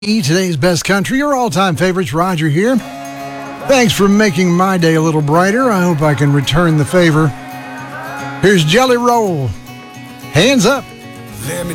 Today's best country, your all-time favorites. Roger here. Thanks for making my day a little brighter. I hope I can return the favor. Here's Jelly Roll. Hands up.